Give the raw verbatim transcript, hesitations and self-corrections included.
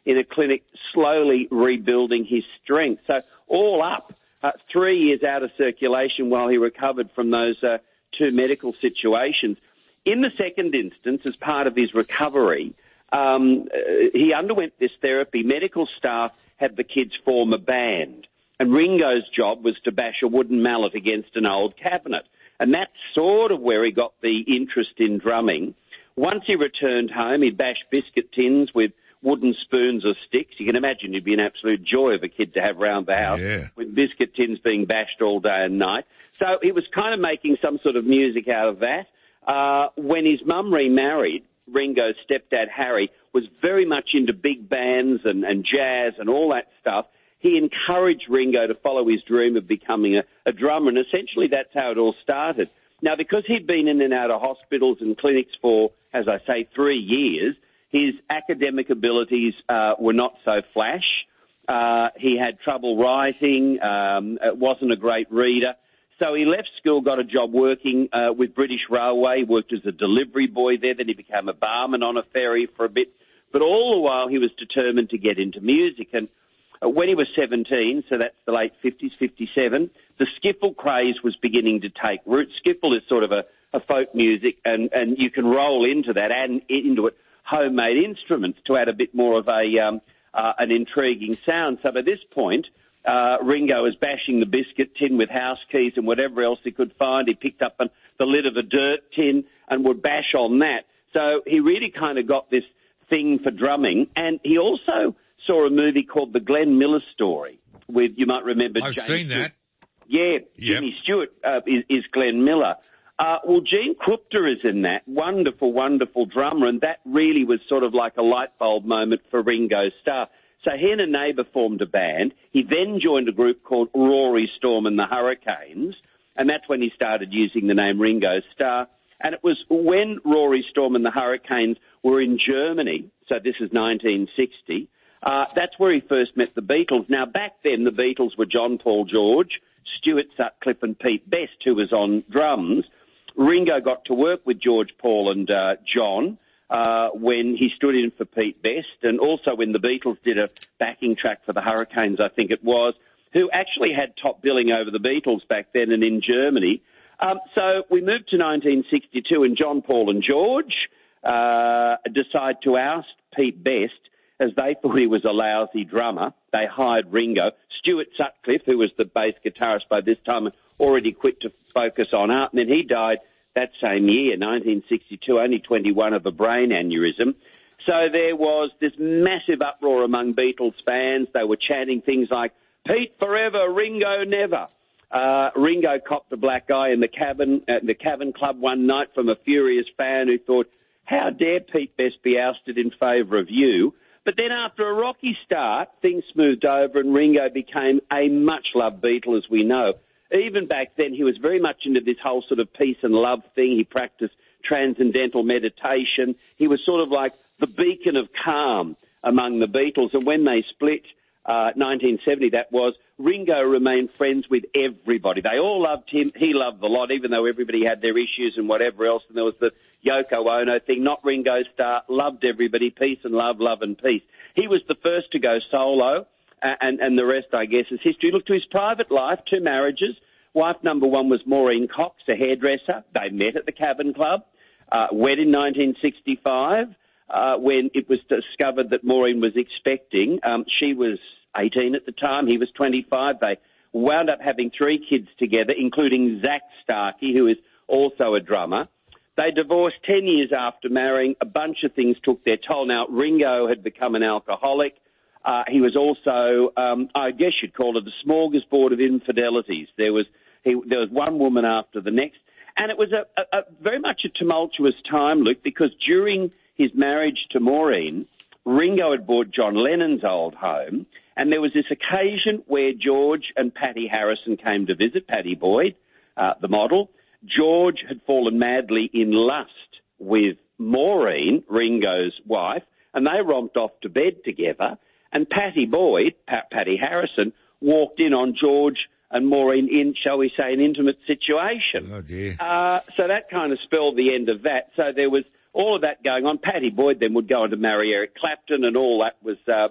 in a clinic, slowly rebuilding his strength. So all up, uh, three years out of circulation while he recovered from those uh, two medical situations. In the second instance, as part of his recovery, um, uh, he underwent this therapy. Medical staff had the kids form a band, and Ringo's job was to bash a wooden mallet against an old cabinet. And that's sort of where he got the interest in drumming. Once he returned home, he'd bash biscuit tins with wooden spoons or sticks. You can imagine it'd be an absolute joy of a kid to have round the house, yeah. with biscuit tins being bashed all day and night. So he was kind of making some sort of music out of that. Uh, when his mum remarried, Ringo's stepdad, Harry, was very much into big bands and, and jazz and all that stuff. He encouraged Ringo to follow his dream of becoming a, a drummer, and essentially that's how it all started. Now, because he'd been in and out of hospitals and clinics for, as I say, three years, his academic abilities uh, were not so flash. Uh, he had trouble writing, um, wasn't a great reader. So he left school, got a job working uh, with British Railway, worked as a delivery boy there, then he became a barman on a ferry for a bit. But all the while he was determined to get into music. And uh, when he was seventeen, so that's the late fifties, fifty-seven, the skiffle craze was beginning to take root. Skiffle is sort of a, a folk music, and, and you can roll into that and into it homemade instruments to add a bit more of a um, uh, an intriguing sound. So by this point, Uh, Ringo was bashing the biscuit tin with house keys and whatever else he could find. He picked up an, the lid of a dirt tin and would bash on that. So he really kind of got this thing for drumming. And he also saw a movie called The Glenn Miller Story with, you might remember, I've James seen that. Yeah, Yep. Jimmy Stewart uh, is, is Glenn Miller. Uh, well, Gene Krupa is in that. Wonderful, wonderful drummer. And that really was sort of like a light bulb moment for Ringo Starr. So he and a neighbour formed a band. He then joined a group called Rory Storm and the Hurricanes, and that's when he started using the name Ringo Starr. And it was when Rory Storm and the Hurricanes were in Germany, so this is nineteen sixty, uh, that's where he first met the Beatles. Now, back then, the Beatles were John Paul George, Stuart Sutcliffe and Pete Best, who was on drums. Ringo got to work with George, Paul and uh, John, Uh, when he stood in for Pete Best, and also when the Beatles did a backing track for the Hurricanes, I think it was, who actually had top billing over the Beatles back then and in Germany. Um, so we moved to nineteen sixty-two, and John, Paul and George uh, decide to oust Pete Best as they thought he was a lousy drummer. They hired Ringo. Stuart Sutcliffe, who was the bass guitarist by this time, already quit to focus on art, and then he died that same year, nineteen sixty-two, only twenty-one, of a brain aneurysm. So there was this massive uproar among Beatles fans. They were chanting things like, Pete forever, Ringo never. Uh, Ringo copped a black eye in the cabin, at the Cavern Club one night from a furious fan who thought, how dare Pete Best be ousted in favour of you? But then after a rocky start, things smoothed over and Ringo became a much-loved Beatle, as we know. Even back then, he was very much into this whole sort of peace and love thing. He practiced transcendental meditation. He was sort of like the beacon of calm among the Beatles. And when they split, uh, nineteen seventy that was, Ringo remained friends with everybody. They all loved him. He loved the lot, even though everybody had their issues and whatever else. And there was the Yoko Ono thing, not Ringo Starr, loved everybody, peace and love, love and peace. He was the first to go solo. And, and the rest, I guess, is history. Look to his private life, two marriages. Wife number one was Maureen Cox, a hairdresser. They met at the Cavern Club, uh, wed in nineteen sixty-five, uh, when it was discovered that Maureen was expecting. Um, she was eighteen at the time. He was twenty-five. They wound up having three kids together, including Zach Starkey, who is also a drummer. They divorced ten years after marrying. A bunch of things took their toll. Now, Ringo had become an alcoholic. Uh, he was also, um, I guess you'd call it a smorgasbord of infidelities. There was he, there was one woman after the next. And it was a, a, a very much a tumultuous time, Luke, because during his marriage to Maureen, Ringo had bought John Lennon's old home, and there was this occasion where George and Patty Harrison came to visit, Patty Boyd, uh, the model. George had fallen madly in lust with Maureen, Ringo's wife, and they romped off to bed together. And Patty Boyd, Pat, Patty Harrison, walked in on George and Maureen in, shall we say, an intimate situation. Oh, dear. Uh, so that kind of spelled the end of that. So there was all of that going on. Patty Boyd then would go on to marry Eric Clapton, and all that was uh,